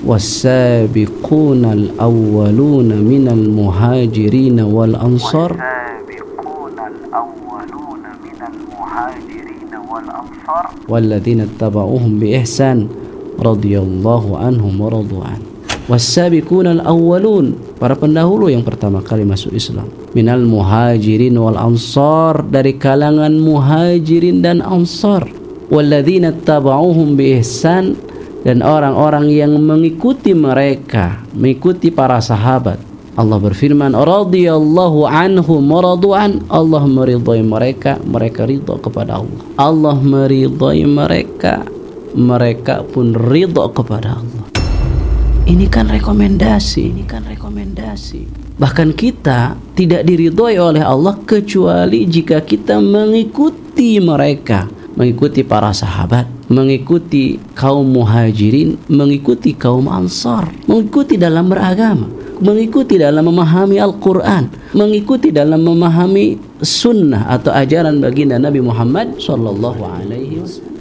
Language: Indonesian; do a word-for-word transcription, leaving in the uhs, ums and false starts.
was-sabiqunal awwaluna minal muhajirin wal ansar walladzina tabauhum bi ihsan radhiyallahu anhum wa radu an. Was-sabiqunal awwalun, para pendahulu yang pertama kali masuk Islam, minal muhajirin wal ansar, dari kalangan muhajirin dan ansar, walladzina tabauhum bi ihsan, dan orang-orang yang mengikuti mereka, mengikuti para sahabat. Allah berfirman, radhiyallahu anhum wa radu an, Allah meridhai mereka, mereka ridha kepada Allah. Allah meridhai mereka, mereka pun ridha kepada Allah. Ini kan rekomendasi, ini kan rekomendasi. Bahkan kita tidak diridhai oleh Allah kecuali jika kita mengikuti mereka, mengikuti para sahabat, mengikuti kaum muhajirin, mengikuti kaum ansar, mengikuti dalam beragama, mengikuti dalam memahami Al-Quran, mengikuti dalam memahami sunnah atau ajaran baginda Nabi Muhammad sallallahu alaihi wasallam.